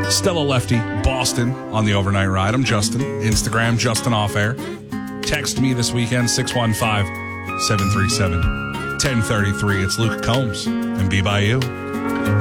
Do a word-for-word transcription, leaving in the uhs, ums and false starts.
Stella Lefty, Boston on the overnight ride. I'm Justin. Instagram, Justin Off Air. Text me this weekend, six one five, seven three seven, one oh three three. It's Luke Combs and Be By You.